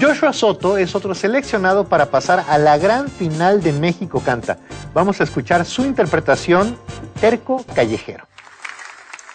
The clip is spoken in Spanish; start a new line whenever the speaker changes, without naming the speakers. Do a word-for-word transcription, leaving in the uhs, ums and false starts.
Joshua Soto es otro seleccionado para pasar a la gran final de México Canta. Vamos a escuchar su interpretación, Terco Callejero.